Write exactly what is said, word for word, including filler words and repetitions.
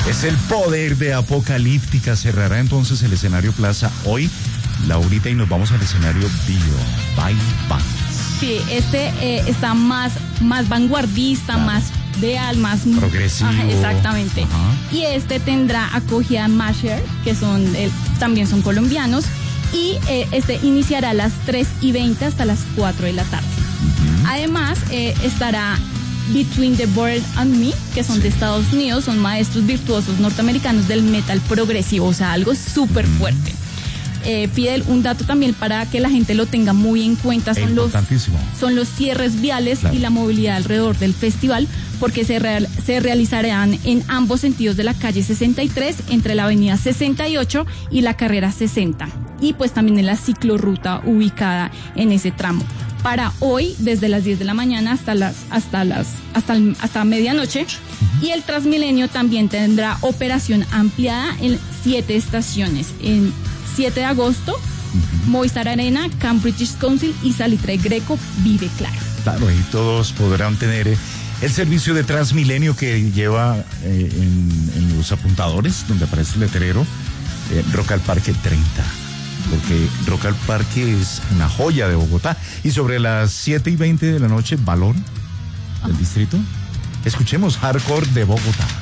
Es el poder de Apocalíptica. Cerrará entonces el escenario Plaza hoy, Laurita, y nos vamos al escenario Bio, Bye Bye. Sí, este eh, está más, más vanguardista, claro. más real, más progresivo. Ajá, exactamente. Ajá. Y este tendrá acogida Masher, que son eh, también son colombianos, y eh, este iniciará a las tres y veinte hasta las cuatro de la tarde. Uh-huh. Además, eh, estará Between the World and Me, que son sí. de Estados Unidos, son maestros virtuosos norteamericanos del metal progresivo, o sea, algo súper fuerte. Eh, Fidel, un dato también para que la gente lo tenga muy en cuenta, son los, son los cierres viales claro. y la movilidad alrededor del festival, porque se, real, se realizarán en ambos sentidos de la calle sesenta y tres, entre la avenida sesenta y ocho y la carrera sesenta, y pues también en la ciclorruta ubicada en ese tramo. Para hoy, desde las diez de la mañana hasta las hasta las hasta el, hasta medianoche, uh-huh. y el Transmilenio también tendrá operación ampliada en siete estaciones, en siete de agosto, uh-huh. Movistar Arena, Camp British Council y Salitre Greco Vive Claro. Claro, y todos podrán tener eh, el servicio de Transmilenio que lleva eh, en, en los apuntadores, donde aparece el letrero, eh, Rock al Parque treinta. Porque Rock al Parque es una joya de Bogotá. Y sobre las siete y veinte de la noche, Balón, del distrito, escuchemos Hardcore de Bogotá.